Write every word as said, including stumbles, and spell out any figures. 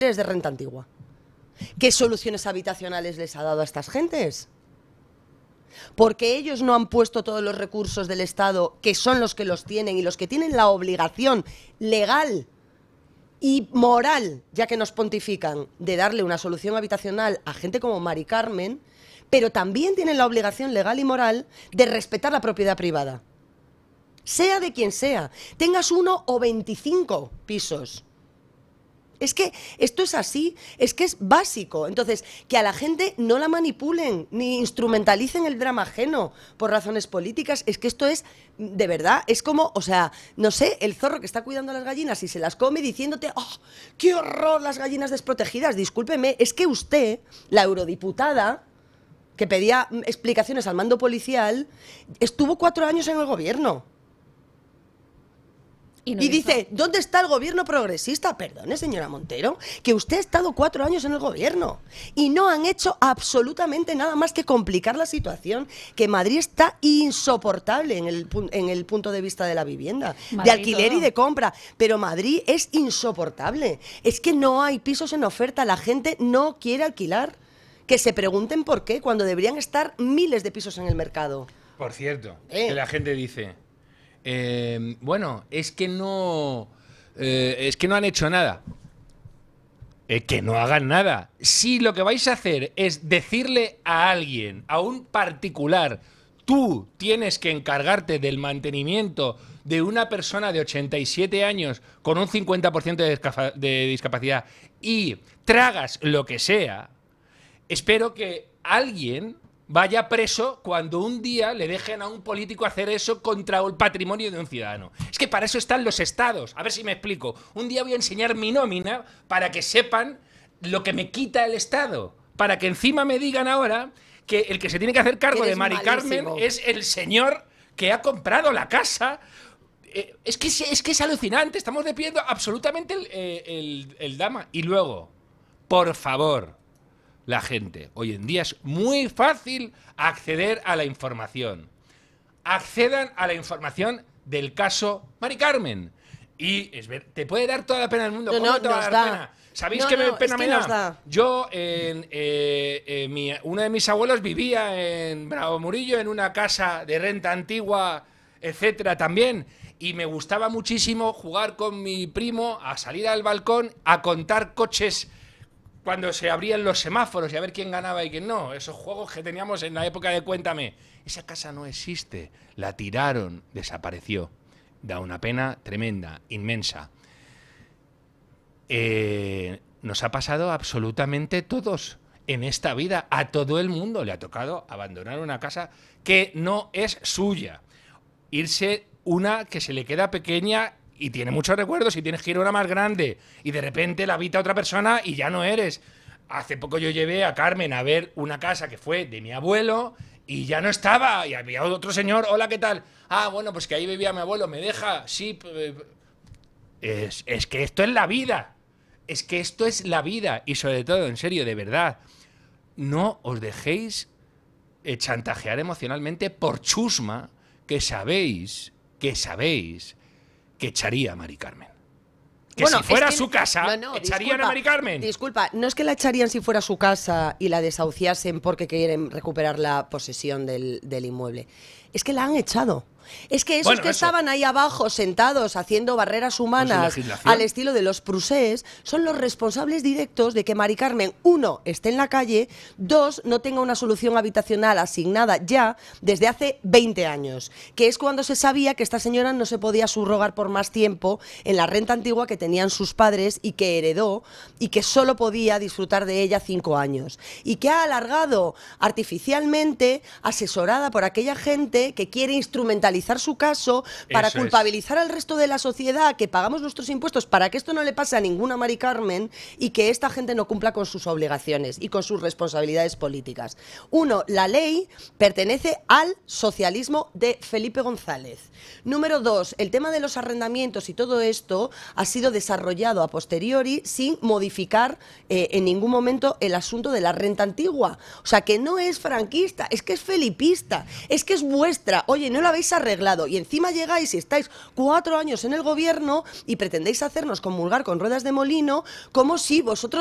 de renta antigua. ¿Qué soluciones habitacionales les ha dado a estas gentes? Porque ellos no han puesto todos los recursos del Estado, que son los que los tienen y los que tienen la obligación legal y moral, ya que nos pontifican, de darle una solución habitacional a gente como Mari Carmen, pero también tienen la obligación legal y moral de respetar la propiedad privada. Sea de quien sea, tengas uno o veinticinco pisos. Es que esto es así, es que es básico. Entonces, que a la gente no la manipulen ni instrumentalicen el drama ajeno por razones políticas, es que esto es, de verdad, es como, o sea, no sé, el zorro que está cuidando a las gallinas y se las come diciéndote, ¡oh, qué horror las gallinas desprotegidas! Discúlpeme, es que usted, la eurodiputada, que pedía explicaciones al mando policial, estuvo cuatro años en el gobierno. Y, no y dice, ¿dónde está el gobierno progresista? Perdone, señora Montero, que usted ha estado cuatro años en el gobierno y no han hecho absolutamente nada más que complicar la situación, que Madrid está insoportable en el, en el punto de vista de la vivienda, Madrid de alquiler todo. Y de compra, pero Madrid es insoportable. Es que no hay pisos en oferta, la gente no quiere alquilar. Que se pregunten por qué, cuando deberían estar miles de pisos en el mercado. Por cierto, eh. que la gente dice... Eh, bueno, es que no eh, es que no han hecho nada. Eh, que no hagan nada. Si lo que vais a hacer es decirle a alguien, a un particular, tú tienes que encargarte del mantenimiento de una persona de ochenta y siete años con un cincuenta por ciento de, de discapacidad y tragas lo que sea, espero que alguien vaya preso cuando un día le dejen a un político hacer eso contra el patrimonio de un ciudadano. Es que para eso están los estados. A ver si me explico. Un día voy a enseñar mi nómina para que sepan lo que me quita el Estado. Para que encima me digan ahora que el que se tiene que hacer cargo de Mari Carmen es el señor que ha comprado la casa. Eh, es, que, es que es alucinante. Estamos despidiendo absolutamente el, el, el dama. Y luego, por favor... La gente. Hoy en día es muy fácil acceder a la información. Accedan a la información del caso Mari Carmen. Y es ver, te puede dar toda la pena del mundo. No, ¿Cómo no, te va a dar da. pena? ¿Sabéis no, qué no, pena es me que da? da? Yo, en, eh, eh, mi, uno de mis abuelos vivía en Bravo Murillo, en una casa de renta antigua, etcétera, también. Y me gustaba muchísimo jugar con mi primo, a salir al balcón, a contar coches cuando se abrían los semáforos y a ver quién ganaba y quién no. Esos juegos que teníamos en la época de Cuéntame. Esa casa no existe. La tiraron, desapareció. Da una pena tremenda, inmensa. Eh, nos ha pasado absolutamente todos en esta vida. A todo el mundo le ha tocado abandonar una casa que no es suya. Irse una que se le queda pequeña y tiene muchos recuerdos y tienes que ir a una más grande y de repente la habita otra persona y ya no eres. Hace poco yo llevé a Carmen a ver una casa que fue de mi abuelo y ya no estaba y había otro señor, hola, ¿qué tal? Ah, bueno, pues que ahí vivía mi abuelo, ¿me deja? Sí. Es, es que esto es la vida. Es que esto es la vida y sobre todo, en serio, de verdad, no os dejéis eh, chantajear emocionalmente por chusma que sabéis, que sabéis que echaría a Mari Carmen. Que bueno, si fuera es que, su casa, no, no, echarían disculpa, a Mari Carmen. Disculpa, no es que la echarían si fuera su casa y la desahuciasen porque quieren recuperar la posesión del, del inmueble. Es que la han echado. Es que esos bueno, que eso. estaban ahí abajo sentados haciendo barreras humanas al estilo de los prusés son los responsables directos de que Mari Carmen, uno, esté en la calle, dos, no tenga una solución habitacional asignada ya desde hace veinte años, que es cuando se sabía que esta señora no se podía subrogar por más tiempo en la renta antigua que tenían sus padres y que heredó y que solo podía disfrutar de ella cinco años y que ha alargado artificialmente, asesorada por aquella gente que quiere instrumentalizar su caso para Eso culpabilizar es. al resto de la sociedad que pagamos nuestros impuestos para que esto no le pase a ninguna Mari Carmen y que esta gente no cumpla con sus obligaciones y con sus responsabilidades políticas. Uno, la ley pertenece al socialismo de Felipe González. Número dos, el tema de los arrendamientos y todo esto ha sido desarrollado a posteriori sin modificar eh, en ningún momento el asunto de la renta antigua. O sea, que no es franquista, es que es felipista, es que es vuestro vuestra. Oye, no lo habéis arreglado. Y encima llegáis y estáis cuatro años en el gobierno y pretendéis hacernos comulgar con ruedas de molino como si vosotros